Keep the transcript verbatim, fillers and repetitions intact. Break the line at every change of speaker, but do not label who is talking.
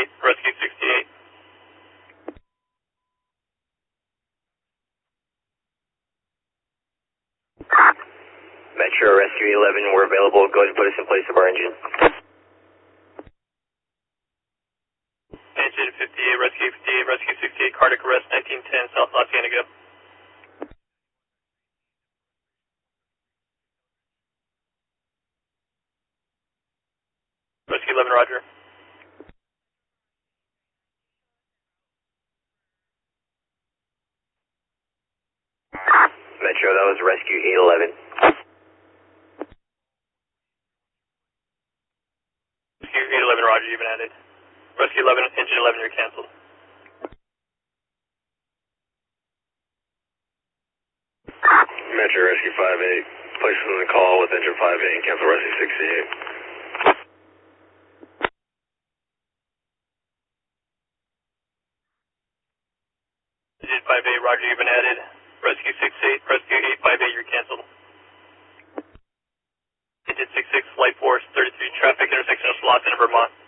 sixty-eight, Rescue sixty-eight.
Metro Rescue eleven, we're available. Go ahead and put us in place of our engine.
Engine fifty-eight, Rescue fifty-eight, Rescue sixty-eight, cardiac arrest nineteen ten, South Los Angeles. Rescue eleven, roger.
Metro, that was Rescue eight eleven.
Rescue eight eleven, roger, you've been added. Rescue eleven, engine eleven, you're canceled.
Metro Rescue five eight, place on the call with engine five eight and cancel Rescue sixty-eight.
Engine five eight, roger, you've been added. Rescue six eight, Rescue eight five eight, you're canceled. Engine six six, flight force thirty-three, traffic intersection of Slauson and Vermont.